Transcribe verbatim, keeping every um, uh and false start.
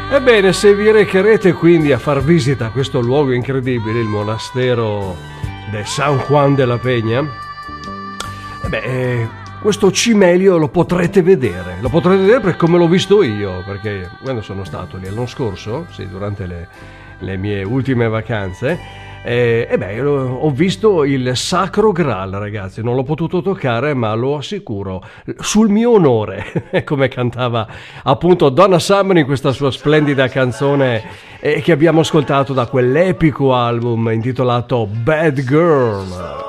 Ebbene, se vi recherete quindi a far visita a questo luogo incredibile, il monastero de San Juan de la Peña, e beh, questo cimelio lo potrete vedere, lo potrete vedere per come l'ho visto io, perché quando sono stato lì l'anno scorso, sì, durante le, le mie ultime vacanze, e eh, beh, ho visto il Sacro Graal, ragazzi, non l'ho potuto toccare, ma lo assicuro, sul mio onore, come cantava appunto Donna Summer in questa sua splendida canzone eh, che abbiamo ascoltato da quell'epico album intitolato Bad Girl.